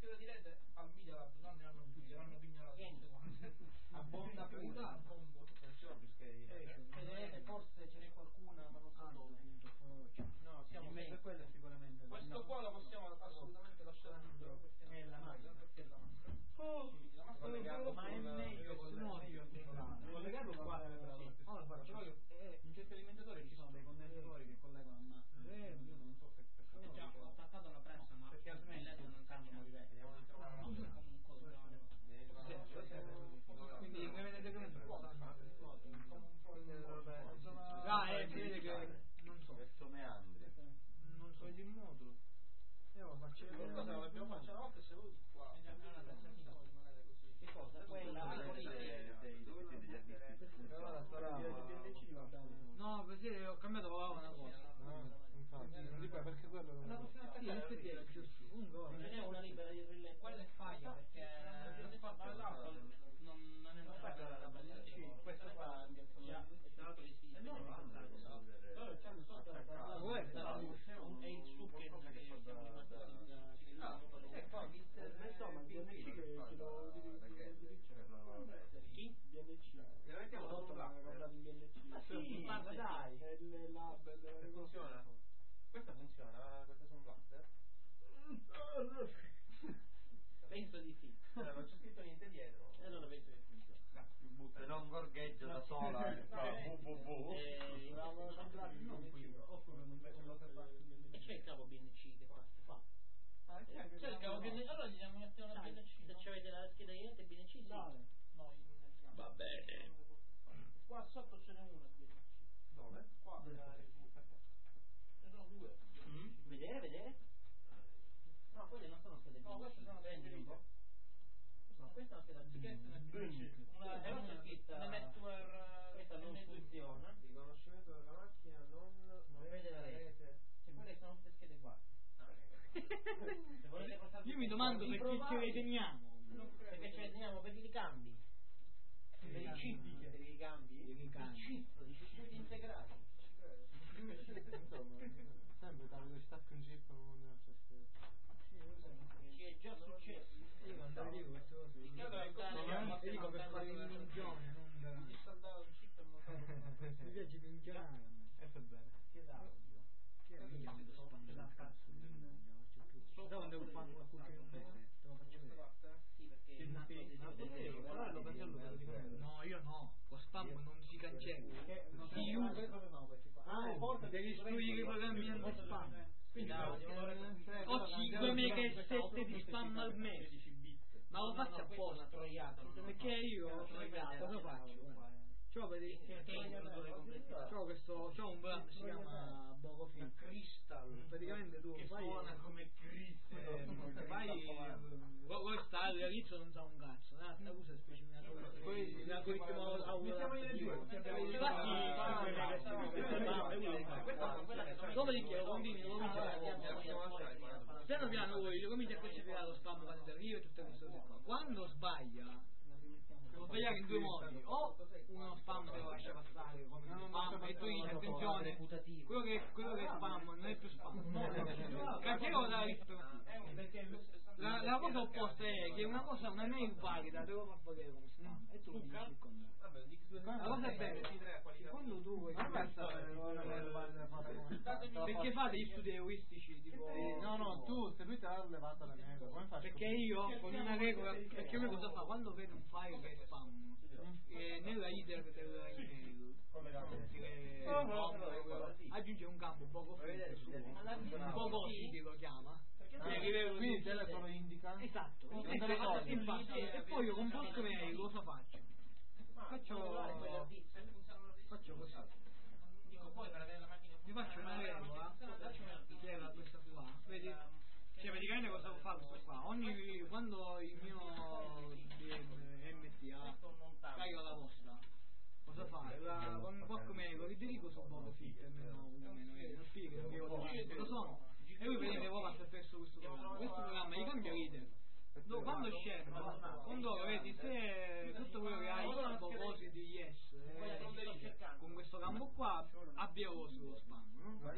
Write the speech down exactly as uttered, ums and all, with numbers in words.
faccione di rete al Media Lab non ne hanno più, gliel'hanno pignolato tutte quante. Abbonda pure, abbondo. Vedete, forse ce n'è qualcuna, ma non so dove. No, siamo in mezzo a quello sicuramente. Questo qua lo possiamo assolutamente lasciare libero. È la macchina. Perché è la maschera. Oh, ma è meglio collegato qua. In certi alimentatori ci sono dei condensatori che collegano a macchina. Io non so per Ho già ho attaccato la pressa, ma perché altrimenti non cambiano i vecchi. come un coglione. Quindi come vedete come ah, eh, si vede che non so. Verso Meandri. Non so il modo. Io faccio Qualcosa lo dobbiamo fare una volta e se vuoi qua. È già una terza fila. Che cosa? Quella no, così ho cambiato una cosa. Infatti, non dico perché quello la possiamo sì, attaccare effettivamente era giusto. Comunque non è una libera di rilè, quella è faglia perché non non è una faglia la bella. Questo qua è tra l'altro di sì, no, però c'hanno sotto la è il succo che E poi insomma, il B N C che ce lo chi? B N C Gliela mettiamo sotto l'acqua. in B N C. Ah sì, ma dai. È il lab, E funziona? Questa funziona? Questa sono blaster? penso di sì. Eh, non c'è scritto niente dietro. E allora penso che funzioni. Se non gorgheggia da sola e fa bu bu bu. E c'è il cavo B N C che fa, che fa. c'è il cavo B N C, allora gli mettiamo la B N C. Se ci avete la scheda di rete B N C sì. Noi Va bene. qua sotto ce n'è una B N C. Dove? Qua ce sono due. Vedere, vedere. No, quelle non sono schede B N C. No, queste sono Prendi un po'. No, questa è una scheda B N C. Una è una scritta una network. questa non funziona. Riconoscimento della macchina non Non vede la rete. Cioè quelle sono tutte schede qua. Se volete portarvi Io mi domando vi perché ce provate- le teniamo. Perché ce le teniamo per i ricambi. Per i chip. Per i ricambi. I ricambi. I chip, i circuiti integrati. insomma, sempre da velocità con chip non so se Ci è già successo. Io quando le dico queste cose Io devo andare io dico per fare il minchione, non da Gli sta andando un chip e montare. mi piace minchionare. e fa bene. Che d'audio. Che è minchia mi sto spando da cazzo. Da quando devo fare una cuccia in un mese, te lo faccio vedere. Sì, perché il naso di Ma potevo, però lo cancello praticamente. No, io no, lo spam non si cancella. Si usa. Ah, devi istruire i programmi anti-spam. Quindi ho cinque mega e sette di spam al mese. Ma lo faccio apposta. Perché io cosa faccio? C'ho per c'ho questo c'ho un brand si chiama Bogofilm Crystal, praticamente tu Che fai suona come Crystal. fai vuoi stare all'inizio non sa un cazzo, la usa specificato poi l'algoritmo dopodiché continui piano piano voi cominci a classificare lo spam quando ti arriva e tutte queste cose qua. Quando sbaglia devo sbagliare in due modi, o uno spam te lo lascia passare come spam e tu dici attenzione quello che, quello che è spam non è più spam, cancello dalla lista. La, la cosa opposta è che una cosa, una mail valida te lo fa vedere come spam e tu dici il contrario. La cosa è bella quando tu vuoi perché fate gli studi egoistici tipo No, no, tu se lui te l'ha levata la mega, come fai? perché io con una regola perché lui cosa fa quando vede un file che è spam e nella header dell'email aggiunge un campo poco freddo su un po' così lo chiama Quindi il telefono indica? esatto e poi io con post mail cosa faccio? faccio faccio così Dico poi per avere la macchina mi faccio una regola che è questa qua vedi? Cioè praticamente cosa fa questo qua? Ogni quando il mio M T A carica la posta cosa fa? La, con un po' come lo ridirigo su Bobo Fit meno uno meno e non spiega che io lo sono e lui vede che passa attraverso questo programma questo programma gli cambia leader. No, quando scendo quando vedi se tutto quello che hai propositi yes eh, con questo campo qua abbia lo spam no?